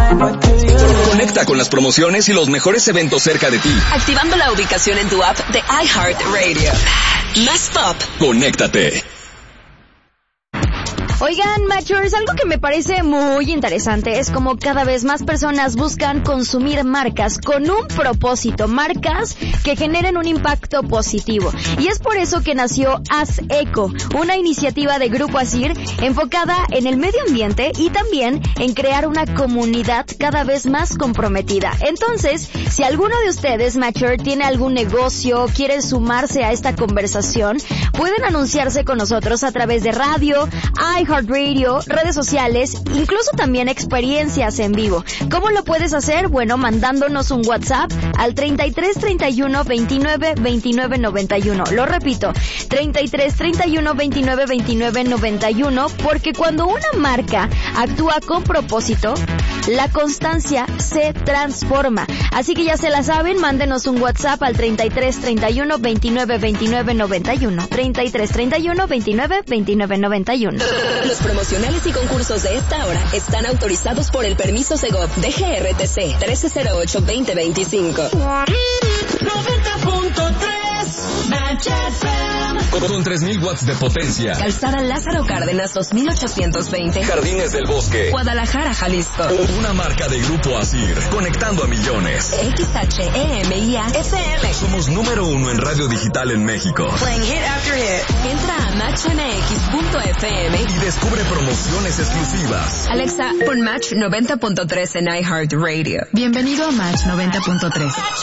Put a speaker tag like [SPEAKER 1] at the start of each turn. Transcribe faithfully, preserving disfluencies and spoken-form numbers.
[SPEAKER 1] Conecta con las promociones y los mejores eventos cerca de ti.
[SPEAKER 2] Activando la ubicación en tu app de iHeartRadio. Más pop.
[SPEAKER 1] Conéctate.
[SPEAKER 3] Oigan, Matchers, algo que me parece muy interesante es como cada vez más personas buscan consumir marcas con un propósito, marcas que generen un impacto positivo. Y es por eso que nació Haz Eco, una iniciativa de Grupo Asir enfocada en el medio ambiente y también en crear una comunidad cada vez más comprometida. Entonces, si alguno de ustedes, Matcher, tiene algún negocio, quiere sumarse a esta conversación, pueden anunciarse con nosotros a través de radio, iHeartRadio, redes sociales, incluso también experiencias en vivo. ¿Cómo lo puedes hacer? Bueno, mandándonos un WhatsApp al treinta y tres, treinta y uno, veintinueve, veintinueve, noventa y uno. Lo repito, treinta y tres, treinta y uno, veintinueve, veintinueve, noventa y uno, porque cuando una marca actúa con propósito, la constancia se transforma. Así que ya se la saben, mándenos un WhatsApp al treinta y tres, treinta y uno, veintinueve, veintinueve, noventa y uno. treinta y tres, treinta y uno, veintinueve, veintinueve, noventa y uno.
[SPEAKER 2] Los promocionales y concursos de esta hora están autorizados por el permiso Segov de G R T C trece cero ocho veinte veinticinco.
[SPEAKER 4] noventa punto tres Match F M.
[SPEAKER 1] Con tres mil watts de potencia.
[SPEAKER 2] Calzada Lázaro Cárdenas dos mil ochocientos veinte.
[SPEAKER 1] Jardines del Bosque.
[SPEAKER 2] Guadalajara, Jalisco.
[SPEAKER 1] Una marca de Grupo Asir, conectando a millones.
[SPEAKER 2] X H E M I A F M.
[SPEAKER 1] Somos número uno en radio digital en México.
[SPEAKER 2] Playing hit after hit. Entra a match m x punto f m
[SPEAKER 1] y descubre promociones exclusivas.
[SPEAKER 2] Alexa, pon Match noventa punto tres en iHeartRadio.
[SPEAKER 5] Bienvenido a Match noventa punto tres.